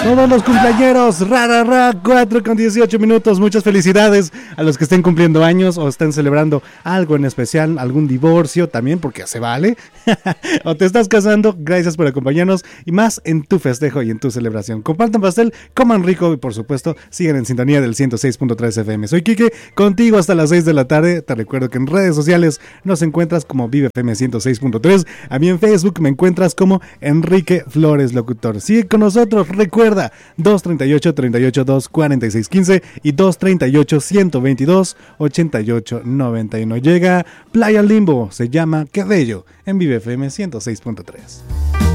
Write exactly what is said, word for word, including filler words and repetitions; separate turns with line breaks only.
Todos los cumpleañeros, rara, ra, cuatro con dieciocho minutos. Muchas felicidades a los que estén cumpliendo años o estén celebrando algo en especial, algún divorcio también, porque se vale. O te estás casando, gracias por acompañarnos y más en tu festejo y en tu celebración. Compartan pastel, coman rico y por supuesto sigan en sintonía del ciento seis punto tres F M. Soy Quique, contigo hasta las seis de la tarde. Te recuerdo que en redes sociales nos encuentras como Vive F M ciento seis punto tres. A mí en Facebook me encuentras como Enrique Flores Locutor. Sigue con nosotros, recuerda dos treinta y ocho, treinta y ocho, dos cuarenta y seis, quince y dos treinta y ocho, ciento veintidós, ochenta y ocho, noventa y uno. Llega Playa Limbo, se llama Qué Bello en Vive F M ciento seis punto tres.